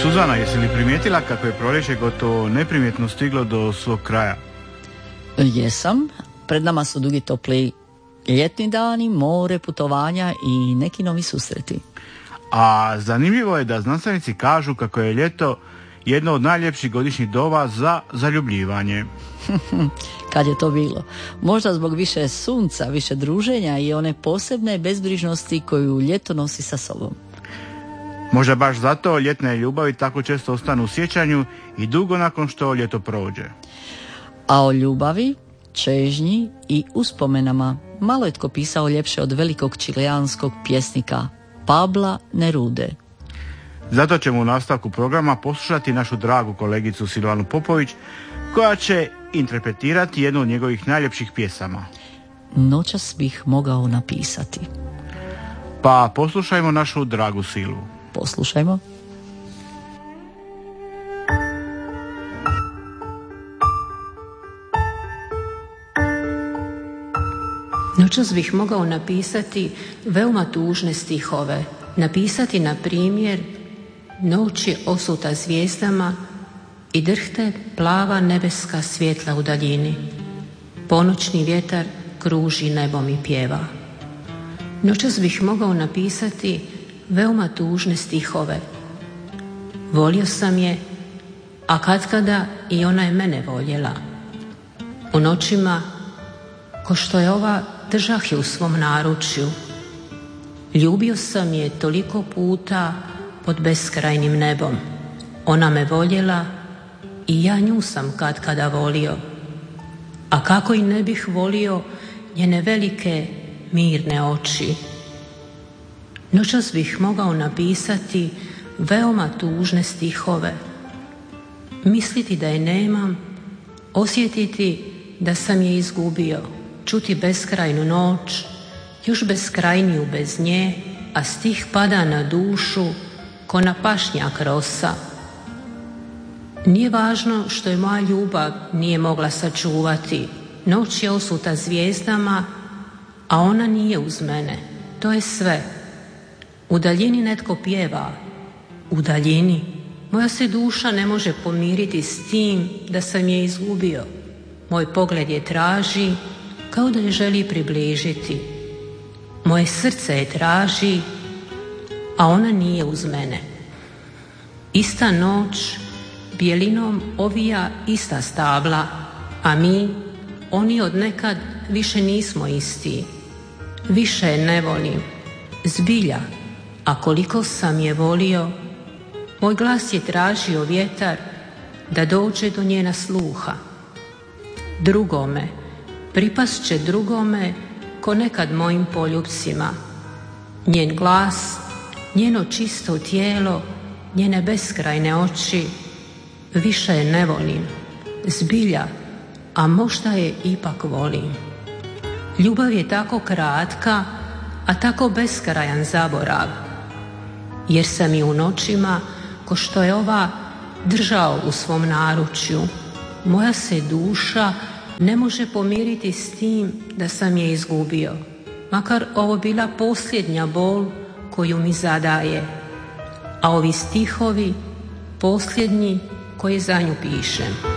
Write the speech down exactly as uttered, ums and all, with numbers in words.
Suzana, jesi li primijetila kako je proljeće gotovo neprimjetno stiglo do svog kraja? Jesam. Pred nama su dugi topli ljetni dani, more, putovanja i neki novi susreti. A zanimljivo je da znanstvenici kažu kako je ljeto jedno od najljepših godišnjih doba za zaljubljivanje. Kad je to bilo? Možda zbog više sunca, više druženja i one posebne bezbrižnosti koju ljeto nosi sa sobom. Možda baš zato ljetne ljubavi tako često ostanu u sjećanju i dugo nakon što ljeto prođe. A o ljubavi, čežnji i uspomenama malo je tko pisao ljepše od velikog čileanskog pjesnika Pabla Nerude. Zato ćemo u nastavku programa poslušati našu dragu kolegicu Silvanu Popović, koja će interpretirati jednu od njegovih najljepših pjesama. Noćas bih mogao napisati. Pa poslušajmo našu dragu Silu. Poslušajmo. Noćas bih mogao napisati veoma tužne stihove. Napisati, na primjer, noć je osuta zvijezdama i drhte plava nebeska svjetla u daljini. Ponoćni vjetar kruži nebom i pjeva. Noćas bih mogao napisati veoma tužne stihove. Volio sam je, a katkada i ona je mene voljela. U noćima, ko što je ova, držah je u svom naručju. Ljubio sam je toliko puta pod beskrajnim nebom. Ona me voljela i ja nju sam katkada volio. A kako i ne bih volio njene velike mirne oči. Noćas bih mogao napisati veoma tužne stihove. Misliti da je nemam, osjetiti da sam je izgubio, čuti beskrajnu noć, još beskrajniju bez nje, a stih pada na dušu ko na pašnjak rosa. Nije važno što je moja ljubav nije mogla sačuvati. Noć je osuta zvijezdama, a ona nije uz mene. To je sve. U daljini netko pjeva. U daljini. Moja se duša ne može pomiriti s tim da sam je izgubio. Moj pogled je traži, kao da je želi približiti. Moje srce je traži, a ona nije uz mene. Ista noć bijelinom ovija ista stabla, a mi, oni od nekad, više nismo isti. Više je ne volim, zbilja, a koliko sam je volio, moj glas je tražio vjetar da dođe do njena sluha. Drugome, pripast će drugome ko nekad mojim poljupcima. Njen glas, njeno čisto tijelo, njene beskrajne oči, više je ne volim, zbilja, a možda je ipak volim. Ljubav je tako kratka, a tako beskrajan zaborav, jer sam i u noćima, ko što je ova, držao u svom naručju. Moja se duša ne može pomiriti s tim da sam je izgubio, makar ovo bila posljednja bol koju mi zadaje, a ovi stihovi posljednji koje za nju pišem.